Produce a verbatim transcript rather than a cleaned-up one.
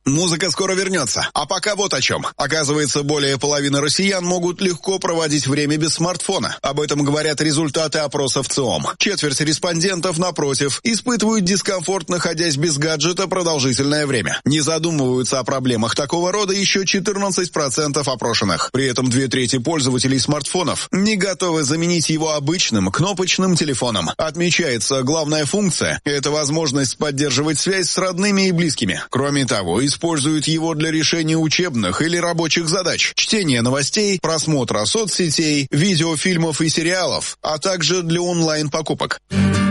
Музыка скоро вернется. А пока вот о чем. Оказывается, более половины россиян могут легко проводить время без смартфона. Об этом говорят результаты опроса в ЦИОМ. Четверть респондентов, напротив, испытывают дискомфорт, находясь без гаджета продолжительное время. Не задумываются о проблемах такого рода еще четырнадцать процентов опрошенных. При этом две трети пользователей смартфонов не готовы заменить его обычным кнопочным телефоном. Отмечается, главная функция – это возможность поддерживать связь с родными и близкими. Кроме того, используют его для решения учебных или рабочих задач, чтения новостей, просмотра соцсетей, видеофильмов и сериалов, а также для онлайн-покупок.